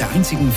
der einzigen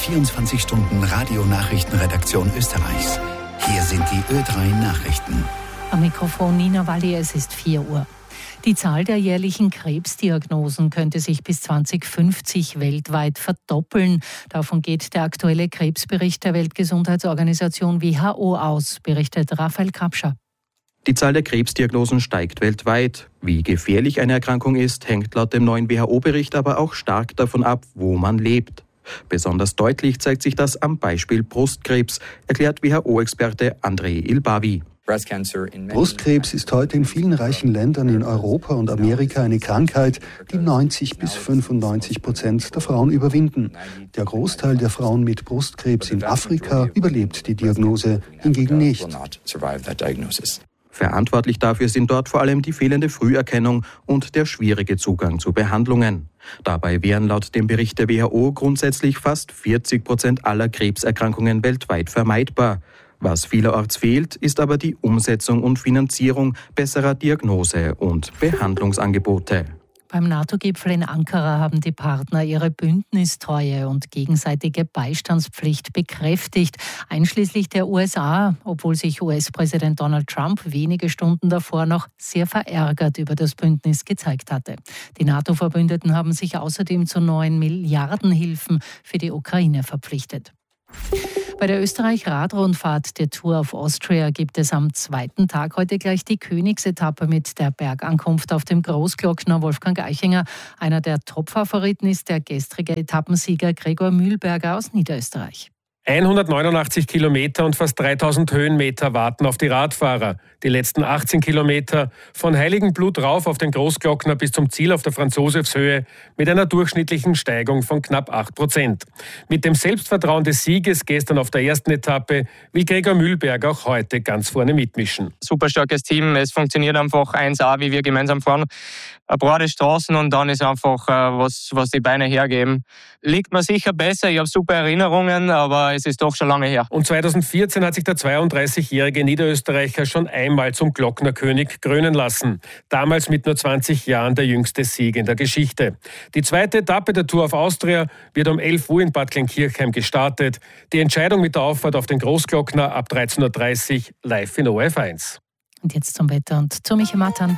24-Stunden-Radio-Nachrichtenredaktion Österreichs. Hier sind die Ö3 Nachrichten. Am Mikrofon Nina Walli, es ist 4 Uhr. Die Zahl der jährlichen Krebsdiagnosen könnte sich bis 2050 weltweit verdoppeln. Davon geht der aktuelle Krebsbericht der Weltgesundheitsorganisation WHO aus, berichtet Raphael Kapscher. Die Zahl der Krebsdiagnosen steigt weltweit. Wie gefährlich eine Erkrankung ist, hängt laut dem neuen WHO-Bericht aber auch stark davon ab, wo man lebt. Besonders deutlich zeigt sich das am Beispiel Brustkrebs, erklärt WHO-Experte Andrei Ilbawi. Brustkrebs ist heute in vielen reichen Ländern in Europa und Amerika eine Krankheit, die 90-95% der Frauen überwinden. Der Großteil der Frauen mit Brustkrebs in Afrika überlebt die Diagnose hingegen nicht. Verantwortlich dafür sind dort vor allem die fehlende Früherkennung und der schwierige Zugang zu Behandlungen. Dabei wären laut dem Bericht der WHO grundsätzlich fast 40% aller Krebserkrankungen weltweit vermeidbar. Was vielerorts fehlt, ist aber die Umsetzung und Finanzierung besserer Diagnose- und Behandlungsangebote. Beim NATO-Gipfel in Ankara haben die Partner ihre Bündnistreue und gegenseitige Beistandspflicht bekräftigt, einschließlich der USA, obwohl sich US-Präsident Donald Trump wenige Stunden davor noch sehr verärgert über das Bündnis gezeigt hatte. Die NATO-Verbündeten haben sich außerdem zu 9 Milliardenhilfen für die Ukraine verpflichtet. Bei der Österreich-Radrundfahrt der Tour of Austria gibt es am zweiten Tag heute gleich die Königsetappe mit der Bergankunft auf dem Großglockner. Wolfgang Eichinger, einer der Top-Favoriten, ist der gestrige Etappensieger Gregor Mühlberger aus Niederösterreich. 189 Kilometer und fast 3000 Höhenmeter warten auf die Radfahrer. Die letzten 18 Kilometer von Heiligenblut rauf auf den Großglockner bis zum Ziel auf der Franz-Josefs-Höhe mit einer durchschnittlichen Steigung von knapp 8%. Mit dem Selbstvertrauen des Sieges gestern auf der ersten Etappe will Gregor Mühlberg auch heute ganz vorne mitmischen. Super starkes Team, es funktioniert einfach 1A, wie wir gemeinsam fahren. Ein paar Straßen und dann ist einfach, was die Beine hergeben. Liegt mir sicher besser, ich habe super Erinnerungen, aber es ist doch schon lange her. Und 2014 hat sich der 32-jährige Niederösterreicher schon einmal zum Glocknerkönig krönen lassen. Damals mit nur 20 Jahren der jüngste Sieg in der Geschichte. Die zweite Etappe der Tour of Austria wird um 11 Uhr in Bad Kleinkirchheim gestartet. Die Entscheidung mit der Auffahrt auf den Großglockner ab 13.30 Uhr live in ORF1. Und jetzt zum Wetter und zu Michael Matan.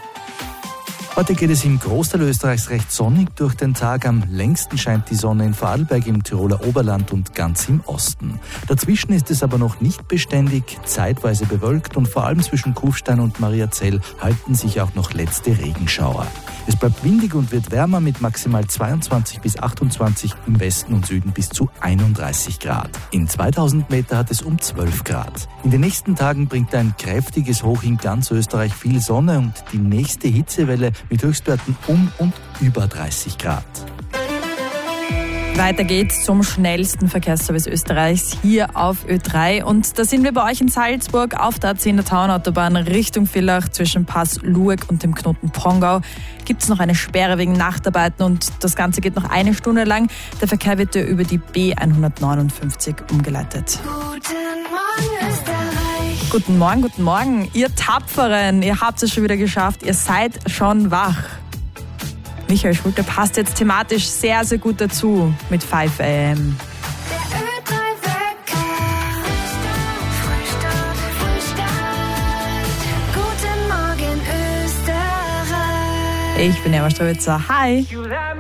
Heute geht es im Großteil Österreichs recht sonnig durch den Tag. Am längsten scheint die Sonne in Vorarlberg im Tiroler Oberland und ganz im Osten. Dazwischen ist es aber noch nicht beständig, zeitweise bewölkt und vor allem zwischen Kufstein und Mariazell halten sich auch noch letzte Regenschauer. Es bleibt windig und wird wärmer mit maximal 22 bis 28, im Westen und Süden bis zu 31 Grad. In 2000 Meter hat es um 12 Grad. In den nächsten Tagen bringt ein kräftiges Hoch in ganz Österreich viel Sonne und die nächste Hitzewelle mit Höchstwerten um und über 30 Grad. Weiter geht's zum schnellsten Verkehrsservice Österreichs hier auf Ö3. Und da sind wir bei euch in Salzburg auf der A10 Tauernautobahn Richtung Villach zwischen Pass Lueck und dem Knoten Prongau. Gibt's noch eine Sperre wegen Nachtarbeiten und das Ganze geht noch 1 Stunde lang. Der Verkehr wird über die B159 umgeleitet. Guten Morgen Österreich. Guten Morgen, ihr Tapferen. Ihr habt es schon wieder geschafft. Ihr seid schon wach. Michael Schulte passt jetzt thematisch sehr, sehr gut dazu mit 5 AM. Der Ö3-Wecker. Frühstart. Guten Morgen Österreich. Ich bin Emma Strowitzer. Hi.